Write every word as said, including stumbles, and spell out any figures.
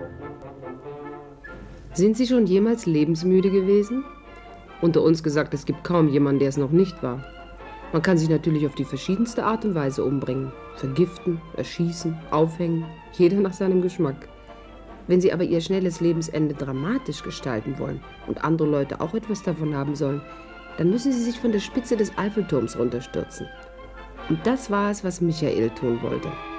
Sind Sie schon jemals lebensmüde gewesen? Unter uns gesagt, es gibt kaum jemanden, der es noch nicht war. Man kann sich natürlich auf die verschiedenste Art und Weise umbringen. Vergiften, erschießen, aufhängen, jeder nach seinem Geschmack. Wenn Sie aber Ihr schnelles Lebensende dramatisch gestalten wollen und andere Leute auch etwas davon haben sollen, dann müssen Sie sich von der Spitze des Eiffelturms runterstürzen. Und das war es, was Michael tun wollte.